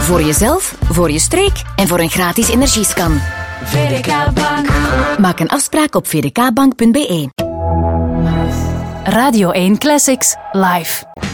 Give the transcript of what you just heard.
Voor jezelf, voor je streek en voor een gratis energiescan. VDK Bank. Maak een afspraak op vdkbank.be. Radio 1 Classics live.